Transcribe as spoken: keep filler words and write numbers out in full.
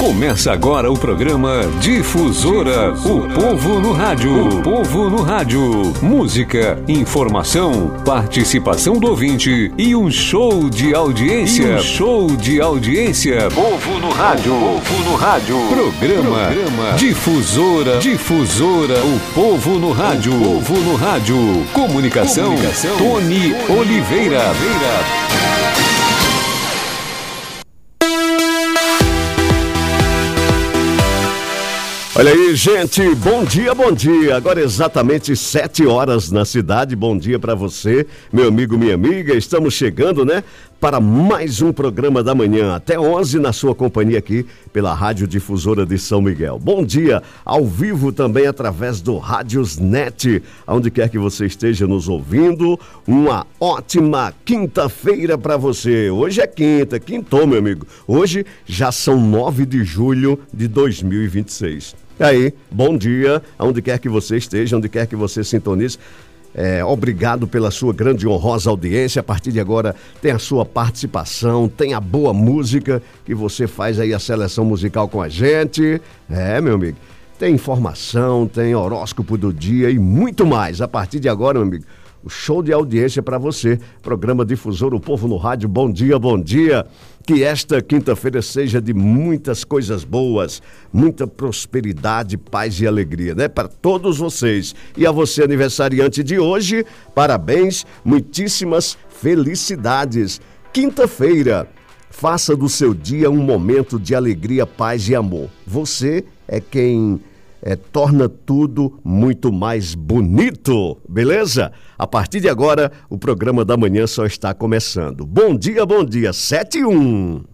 Começa agora o programa Difusora, o povo no rádio. O povo no rádio. Música, informação, participação do ouvinte e um show de audiência. E um show de audiência. Povo no rádio. Povo no rádio. Programa, Programa Difusora. Difusora, o povo no rádio. O povo no rádio. Comunicação, Comunicação Tony Oliveira. Olha aí, gente, bom dia, bom dia. Agora exatamente sete horas na cidade. Bom dia para você, meu amigo, minha amiga. Estamos chegando, né, para mais um programa da manhã, até onze na sua companhia aqui pela Rádio Difusora de São Miguel. Bom dia, ao vivo também através do Rádiosnet, onde quer que você esteja nos ouvindo. Uma ótima quinta-feira para você. Hoje é quinta, quintou, meu amigo. Hoje já são nove de julho de dois mil e vinte e seis. E aí, bom dia, aonde quer que você esteja, onde quer que você sintonize. É, obrigado pela sua grande e honrosa audiência. A partir de agora tem a sua participação, tem a boa música que você faz aí a seleção musical com a gente. É, meu amigo, tem informação, tem horóscopo do dia e muito mais. A partir de agora, meu amigo, o show de audiência para você. Programa Difusor, o povo no rádio. Bom dia, bom dia. Que esta quinta-feira seja de muitas coisas boas, muita prosperidade, paz e alegria, né? Para todos vocês. E a você, aniversariante de hoje, parabéns, muitíssimas felicidades. Quinta-feira, faça do seu dia um momento de alegria, paz e amor. Você é quem... É, torna tudo muito mais bonito, beleza? A partir de agora, o programa da manhã só está começando. Bom dia, bom dia, sete e um.